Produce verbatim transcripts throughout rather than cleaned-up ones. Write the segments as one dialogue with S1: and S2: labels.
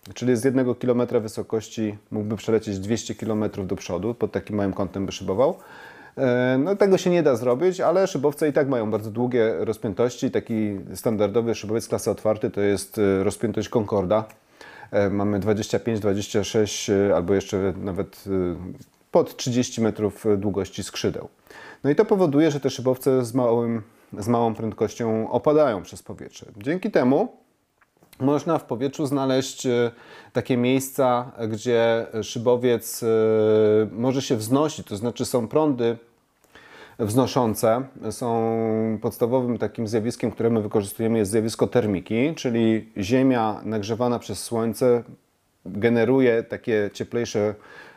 S1: Czyli z jednego kilometra wysokości mógłby przelecieć dwieście kilometrów do przodu, pod takim małym kątem by szybował. No tego się nie da zrobić, ale szybowce i tak mają bardzo długie rozpiętości. Taki standardowy szybowiec klasy otwarty to jest rozpiętość Concorda. Mamy dwadzieścia pięć, dwadzieścia sześć albo jeszcze nawet pod trzydzieści metrów długości skrzydeł. No i to powoduje, że te szybowce z, małym, z małą prędkością opadają przez powietrze. Dzięki temu można w powietrzu znaleźć takie miejsca, gdzie szybowiec może się wznosić, to znaczy są prądy wznoszące. Są podstawowym takim zjawiskiem, które my wykorzystujemy, jest zjawisko termiki, czyli Ziemia nagrzewana przez Słońce generuje takie cieplejsze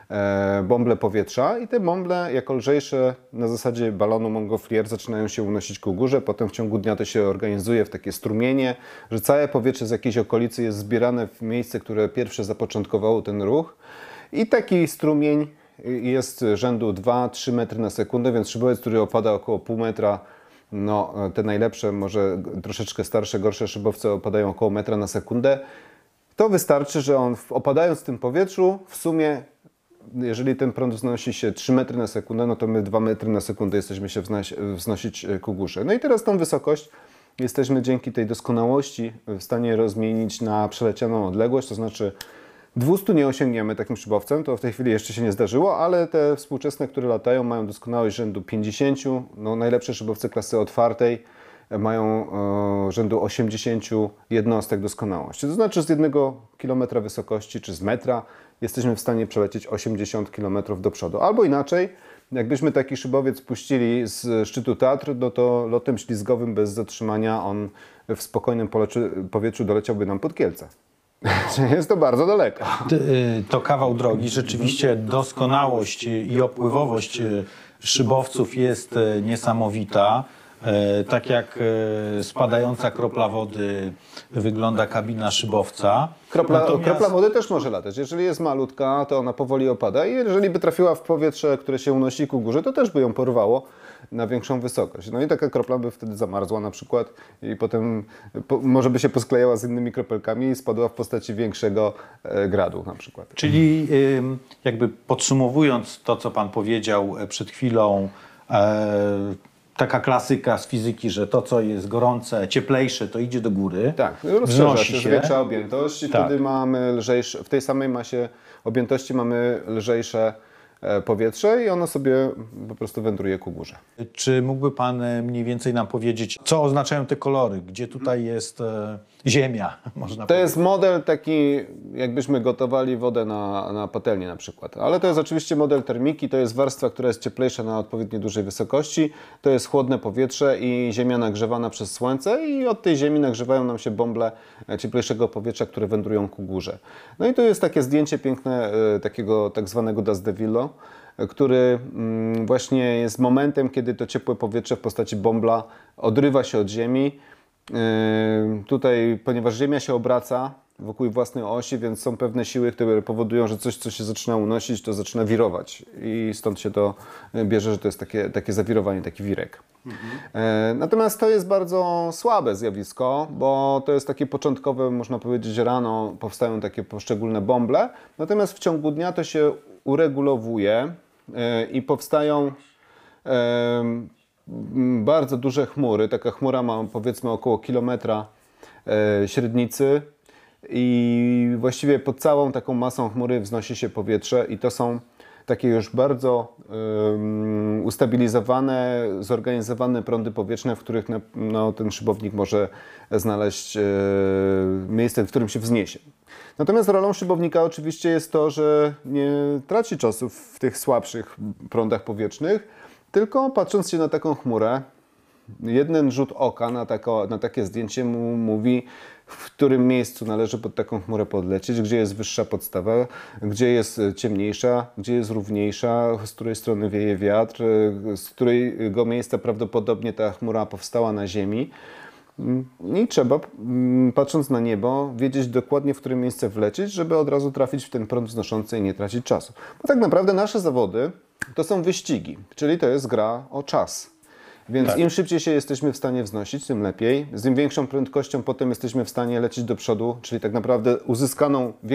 S1: bąble powietrza i te bąble jako lżejsze na zasadzie balonu Montgolfier zaczynają się unosić ku górze, potem w ciągu dnia to się organizuje w takie strumienie, że całe powietrze z jakiejś okolicy jest zbierane w miejsce, które pierwsze zapoczątkowało ten ruch i taki strumień jest rzędu dwa trzy metry na sekundę, więc szybowiec, który opada około pół metra, no te najlepsze, może troszeczkę starsze, gorsze szybowce opadają około metra na sekundę, to wystarczy, że on opadając w tym powietrzu w sumie, jeżeli ten prąd wznosi się trzy metry na sekundę, no to my dwa metry na sekundę jesteśmy się wznosić ku górze. No i teraz tą wysokość jesteśmy dzięki tej doskonałości w stanie rozmienić na przelecianą odległość, to znaczy dwieście nie osiągniemy takim szybowcem, to w tej chwili jeszcze się nie zdarzyło, ale te współczesne, które latają, mają doskonałość rzędu pięćdziesiąt, no najlepsze szybowce klasy otwartej mają e, rzędu osiemdziesiąt jednostek doskonałości. To znaczy z jednego kilometra wysokości czy z metra jesteśmy w stanie przelecieć osiemdziesiąt kilometrów do przodu. Albo inaczej, jakbyśmy taki szybowiec puścili z szczytu Tatr, no to lotem ślizgowym bez zatrzymania on w spokojnym powietrzu doleciałby nam pod Kielce. Jest to bardzo daleko.
S2: To kawał drogi. Rzeczywiście doskonałość i opływowość szybowców jest niesamowita. Tak jak spadająca kropla wody wygląda kabina szybowca.
S1: Kropla, Natomiast... kropla wody też może latać. Jeżeli jest malutka, to ona powoli opada i jeżeli by trafiła w powietrze, które się unosi ku górze, to też by ją porwało na większą wysokość. No i taka kropla by wtedy zamarzła na przykład i potem po, może by się posklejała z innymi kropelkami i spadła w postaci większego e, gradu na przykład.
S2: Czyli y, jakby podsumowując to, co Pan powiedział przed chwilą, e, taka klasyka z fizyki, że to, co jest gorące, cieplejsze, to idzie do góry.
S1: Tak, rozszerza się,
S2: się,
S1: zwiększa objętość i
S2: tak.
S1: wtedy mamy lżejsze, w tej samej masie objętości mamy lżejsze powietrze i ono sobie po prostu wędruje ku górze.
S2: Czy mógłby Pan mniej więcej nam powiedzieć, co oznaczają te kolory? Gdzie tutaj jest e, ziemia, można
S1: To
S2: powiedzieć?
S1: jest model taki, jakbyśmy gotowali wodę na, na patelni na przykład. Ale to jest oczywiście model termiki, to jest warstwa, która jest cieplejsza na odpowiednio dużej wysokości. To jest chłodne powietrze i ziemia nagrzewana przez słońce i od tej ziemi nagrzewają nam się bąble cieplejszego powietrza, które wędrują ku górze. No i tu jest takie zdjęcie piękne e, takiego tak zwanego Das Devilo, który właśnie jest momentem, kiedy to ciepłe powietrze w postaci bąbla odrywa się od ziemi. Tutaj, ponieważ Ziemia się obraca wokół własnej osi, więc są pewne siły, które powodują, że coś, co się zaczyna unosić, to zaczyna wirować. I stąd się to bierze, że to jest takie, takie zawirowanie, taki wirek. Mhm. Natomiast to jest bardzo słabe zjawisko, bo to jest takie początkowe, można powiedzieć, rano powstają takie poszczególne bąble, natomiast w ciągu dnia to się uregulowuje i powstają bardzo duże chmury. Taka chmura ma powiedzmy około kilometra średnicy i właściwie pod całą taką masą chmury wznosi się powietrze i to są takie już bardzo um, ustabilizowane, zorganizowane prądy powietrzne, w których no, ten szybownik może znaleźć e, miejsce, w którym się wzniesie. Natomiast rolą szybownika oczywiście jest to, że nie traci czasu w tych słabszych prądach powietrznych, tylko patrząc się na taką chmurę, jeden rzut oka na, tako, na takie zdjęcie mu mówi, w którym miejscu należy pod taką chmurę podlecieć, gdzie jest wyższa podstawa, gdzie jest ciemniejsza, gdzie jest równiejsza, z której strony wieje wiatr, z którego miejsca prawdopodobnie ta chmura powstała na ziemi. I trzeba, patrząc na niebo, wiedzieć dokładnie, w którym miejsce wlecieć, żeby od razu trafić w ten prąd wznoszący i nie tracić czasu. Bo tak naprawdę nasze zawody to są wyścigi, czyli to jest gra o czas. Więc tak. Im szybciej się jesteśmy w stanie wznosić, tym lepiej. Z im większą prędkością potem jesteśmy w stanie lecieć do przodu, czyli tak naprawdę uzyskaną